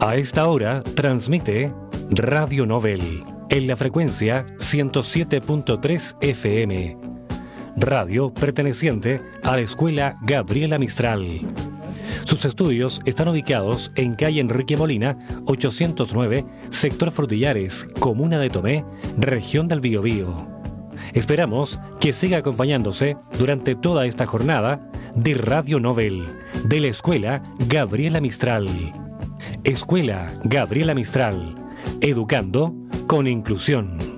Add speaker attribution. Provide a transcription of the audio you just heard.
Speaker 1: A esta hora transmite Radio Nobel en la frecuencia 107.3 FM. Radio perteneciente a la Escuela Gabriela Mistral. Sus estudios están ubicados en calle Enrique Molina, 809, sector Frutillares, comuna de Tomé, región del Biobío. Esperamos que siga acompañándose durante toda esta jornada de Radio Nobel de la Escuela Gabriela Mistral. Escuela Gabriela Mistral, educando con inclusión.